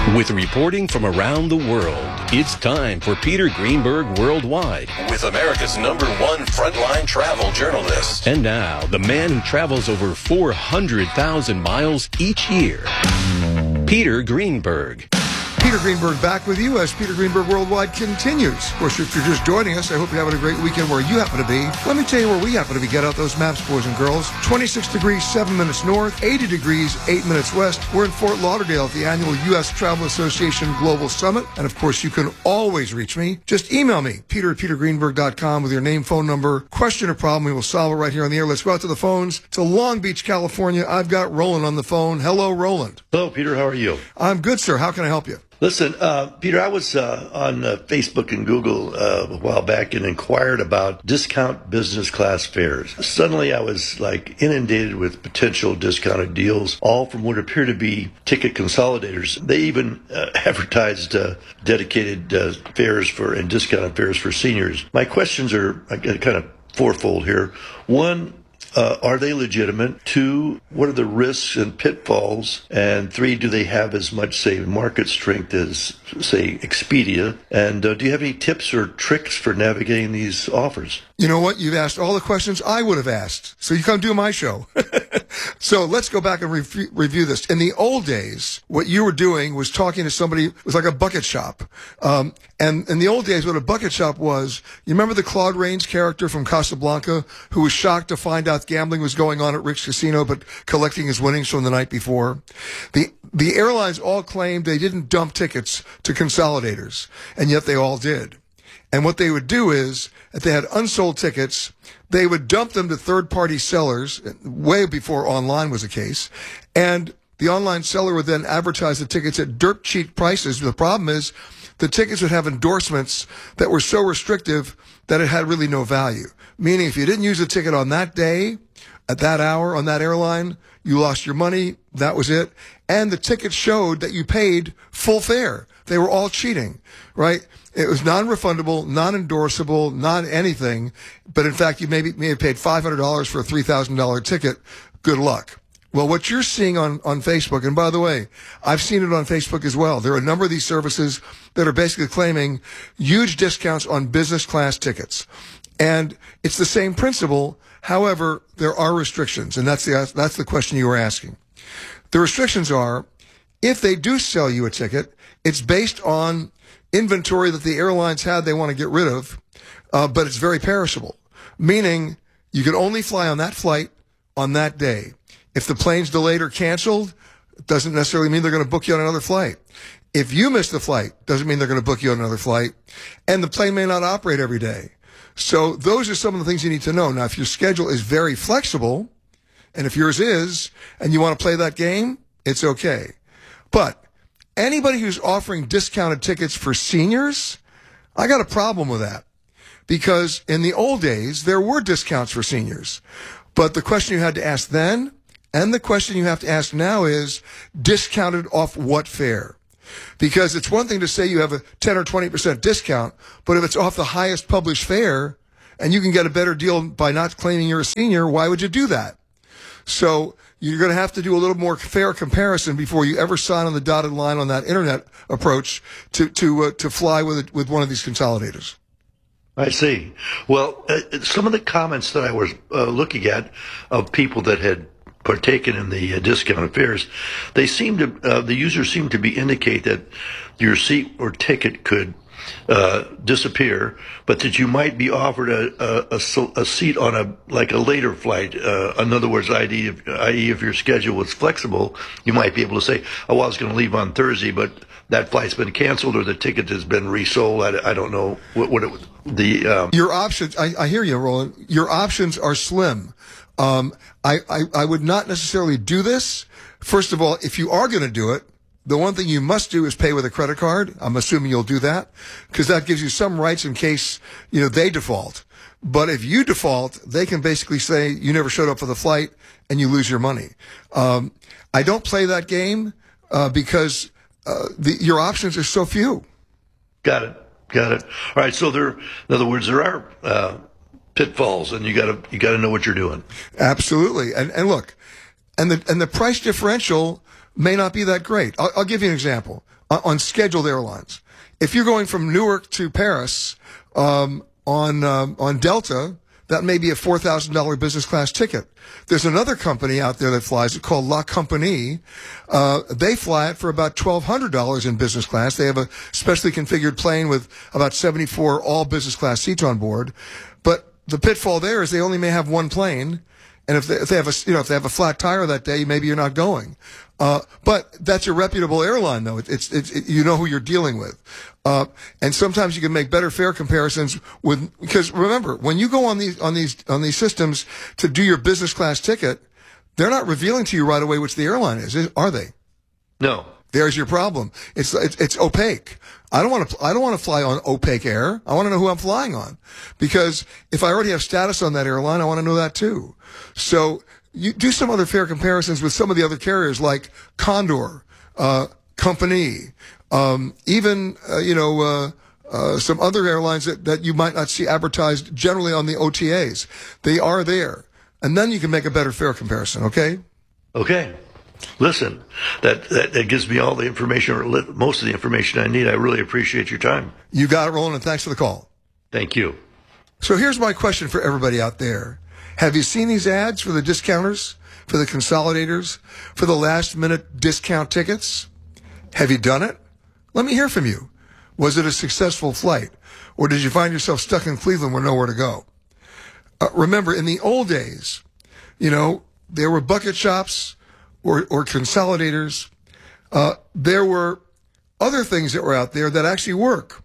With reporting from around the world, it's time for Peter Greenberg Worldwide with America's #1 frontline travel journalist. And now, the man who travels over 400,000 miles each year, Peter Greenberg. Peter Greenberg back with you as Peter Greenberg Worldwide continues. Of course, if you're just joining us, I hope you're having a great weekend where you happen to be. Let me tell you where we happen to be. Get out those maps, boys and girls. 26 degrees, 7 minutes north, 80 degrees, 8 minutes west. We're in Fort Lauderdale at the annual U.S. Travel Association Global Summit. And, of course, you can always reach me. Just email me, peter@petergreenberg.com, with your name, phone number, question or problem. We will solve it right here on the air. Let's go out to the phones. To Long Beach, California. I've got Roland on the phone. Hello, Roland. Hello, Peter. How are you? I'm good, sir. How can I help you? Listen, Peter, I was on Facebook and Google a while back and inquired about discount business class fares. Suddenly, I was inundated with potential discounted deals, all from what appear to be ticket consolidators. They even advertised dedicated fares and discounted fares for seniors. My questions are kind of fourfold here. One, are they legitimate? 2, what are the risks and pitfalls? And 3, do they have as much, say, market strength as, say, Expedia? And do you have any tips or tricks for navigating these offers? You know what? You've asked all the questions I would have asked. So you come do my show. So let's go back and review this. In the old days, what you were doing was talking to somebody. It was like a bucket shop. And in the old days, what a bucket shop was, you remember the Claude Rains character from Casablanca who was shocked to find out gambling was going on at Rick's Casino, but collecting his winnings from the night before? The airlines all claimed they didn't dump tickets to consolidators, and yet they all did. And what they would do is, if they had unsold tickets, they would dump them to third-party sellers, way before online was the case, and the online seller would then advertise the tickets at dirt cheap prices. The problem is, the tickets would have endorsements that were so restrictive that it had really no value. Meaning, if you didn't use a ticket on that day, at that hour, on that airline, you lost your money, that was it. And the ticket showed that you paid full fare. They were all cheating, right? It was non-refundable, non-endorsable, non-anything. But in fact, you may have paid $500 for a $3,000 ticket. Good luck. Well, what you're seeing on Facebook, and by the way, I've seen it on Facebook as well. There are a number of these services that are basically claiming huge discounts on business class tickets. And it's the same principle. However, there are restrictions, and that's the question you were asking. The restrictions are, if they do sell you a ticket, it's based on inventory that the airlines had they want to get rid of, but it's very perishable, meaning you can only fly on that flight on that day. If the plane's delayed or canceled, it doesn't necessarily mean they're going to book you on another flight. If you miss the flight, doesn't mean they're going to book you on another flight, and the plane may not operate every day. So those are some of the things you need to know. Now, if your schedule is very flexible, and if yours is, and you want to play that game, it's okay. But anybody who's offering discounted tickets for seniors, I got a problem with that. Because in the old days, there were discounts for seniors. But the question you had to ask then, and the question you have to ask now is, discounted off what fare? Because it's one thing to say you have a 10 or 20% discount, but if it's off the highest published fare, and you can get a better deal by not claiming you're a senior, why would you do that? So you're going to have to do a little more fair comparison before you ever sign on the dotted line on that internet approach to fly with one of these consolidators. I see. Well, some of the comments that I was looking at of people that had partaken in the discounted fares, the users seem to indicate that your seat or ticket could disappear, but that you might be offered a seat on a later flight. In other words, i.e., if your schedule was flexible, you might be able to say, "Oh, I was going to leave on Thursday, but that flight's been canceled or the ticket has been resold." I don't know your options. I hear you, Roland. Your options are slim. I would not necessarily do this. First of all, if you are going to do it, the one thing you must do is pay with a credit card. I'm assuming you'll do that because that gives you some rights in case, they default. But if you default, they can basically say you never showed up for the flight and you lose your money. I don't play that game because your options are so few. Got it. All right. So in other words, there are pitfalls, and you got to know what you're doing. Absolutely. And look, and the price differential may not be that great. I'll give you an example. On scheduled airlines, if you're going from Newark to Paris on Delta, that may be a $4,000 business class ticket. There's another company out there that flies it called La Compagnie. They fly it for about $1,200 in business class. They have a specially configured plane with about 74 all business class seats on board. But the pitfall there is they only may have one plane. And if they have a flat tire that day, maybe you're not going. But that's a reputable airline, though. It's you know who you're dealing with. And sometimes you can make better fare comparisons because remember, when you go on these systems to do your business class ticket, they're not revealing to you right away which the airline is, are they? No. There's your problem. It's opaque. I don't want to fly on opaque air. I want to know who I'm flying on, because if I already have status on that airline, I want to know that too. So you do some other fare comparisons with some of the other carriers like Condor, Compagnie, even some other airlines that you might not see advertised generally on the OTAs. They are there, and then you can make a better fare comparison. Okay. Okay. Listen, that gives me all the information, or most of the information I need. I really appreciate your time. You got it, Roland, and thanks for the call. Thank you. So here's my question for everybody out there. Have you seen these ads for the discounters, for the consolidators, for the last-minute discount tickets? Have you done it? Let me hear from you. Was it a successful flight, or did you find yourself stuck in Cleveland with nowhere to go? Remember, in the old days, there were bucket shops, or consolidators. There were other things that were out there that actually work.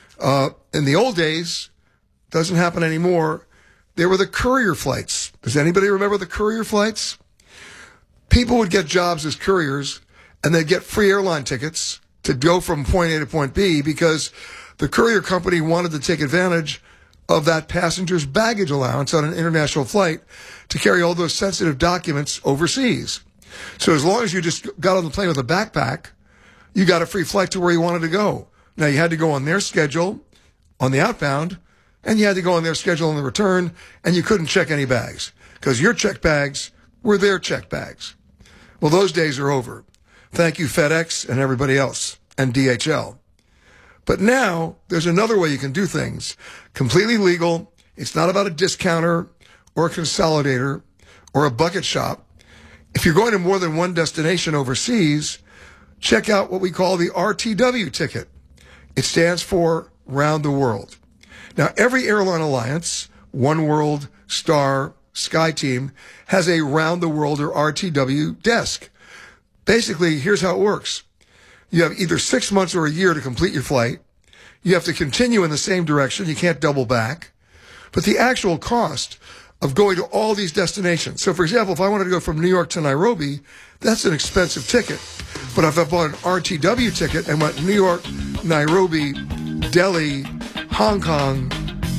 In the old days, doesn't happen anymore, there were the courier flights. Does anybody remember the courier flights? People would get jobs as couriers, and they'd get free airline tickets to go from point A to point B because the courier company wanted to take advantage of that passenger's baggage allowance on an international flight to carry all those sensitive documents overseas. So as long as you just got on the plane with a backpack, you got a free flight to where you wanted to go. Now, you had to go on their schedule on the outbound, and you had to go on their schedule on the return, and you couldn't check any bags because your checked bags were their checked bags. Well, those days are over. Thank you, FedEx and everybody else, and DHL. But now there's another way you can do things. Completely legal. It's not about a discounter or a consolidator or a bucket shop. If you're going to more than one destination overseas, check out what we call the RTW ticket. It stands for Round the World. Now, every airline alliance, One World, Star, SkyTeam, has a Round the World or RTW desk. Basically, here's how it works. You have either 6 months or a year to complete your flight. You have to continue in the same direction. You can't double back. But the actual cost of going to all these destinations. So, for example, if I wanted to go from New York to Nairobi, that's an expensive ticket. But if I bought an RTW ticket and went New York, Nairobi, Delhi, Hong Kong,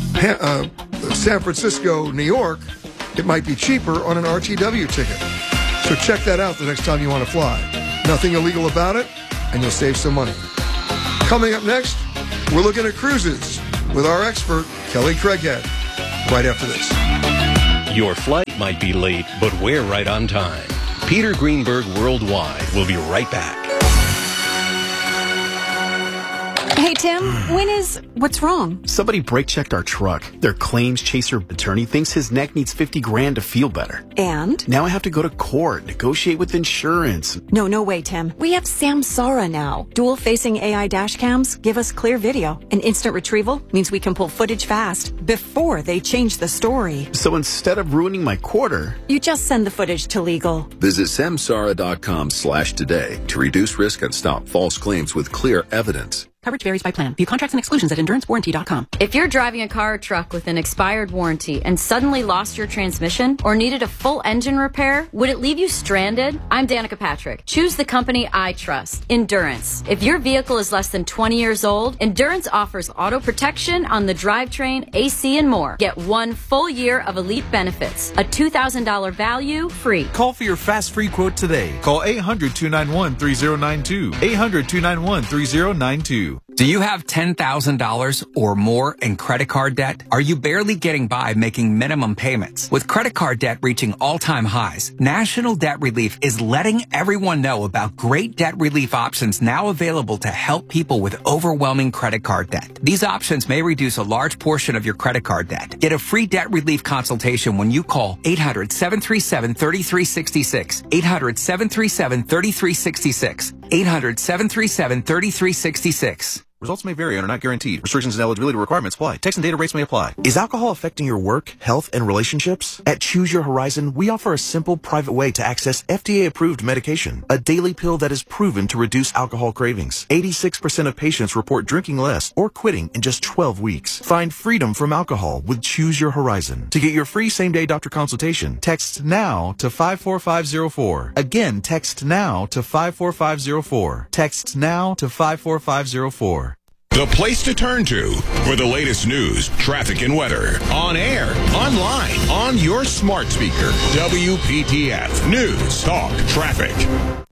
San Francisco, New York, it might be cheaper on an RTW ticket. So check that out the next time you want to fly. Nothing illegal about it, and you'll save some money. Coming up next, we're looking at cruises with our expert, Kelly Craighead, right after this. Your flight might be late, but we're right on time. Peter Greenberg Worldwide will be right back. Hey, Tim, what's wrong? Somebody brake-checked our truck. Their claims chaser attorney thinks his neck needs $50,000 to feel better. And? Now I have to go to court, negotiate with insurance. No way, Tim. We have Samsara now. Dual-facing AI dash cams give us clear video. And instant retrieval means we can pull footage fast before they change the story. So instead of ruining my quarter, you just send the footage to legal. Visit samsara.com/today to reduce risk and stop false claims with clear evidence. Coverage varies by plan. View contracts and exclusions at endurancewarranty.com. If you're driving a car or truck with an expired warranty and suddenly lost your transmission or needed a full engine repair, would it leave you stranded? I'm Danica Patrick. Choose the company I trust, Endurance. If your vehicle is less than 20 years old, Endurance offers auto protection on the drivetrain, AC, and more. Get 1 full year of elite benefits, a $2,000 value free. Call for your fast free quote today. Call 800-291-3092. 800-291-3092. Do you have $10,000 or more in credit card debt? Are you barely getting by making minimum payments? With credit card debt reaching all-time highs, National Debt Relief is letting everyone know about great debt relief options now available to help people with overwhelming credit card debt. These options may reduce a large portion of your credit card debt. Get a free debt relief consultation when you call 800-737-3366. 800-737-3366. 800-737-3366. Results may vary and are not guaranteed. Restrictions and eligibility requirements apply. Text and data rates may apply. Is alcohol affecting your work, health, and relationships? At Choose Your Horizon, we offer a simple, private way to access FDA-approved medication, a daily pill that is proven to reduce alcohol cravings. 86% of patients report drinking less or quitting in just 12 weeks. Find freedom from alcohol with Choose Your Horizon. To get your free same-day doctor consultation, text NOW to 54504. Again, text NOW to 54504. Text NOW to 54504. The place to turn to for the latest news, traffic, and weather. On air, online, on your smart speaker. WPTF News, Talk, Traffic.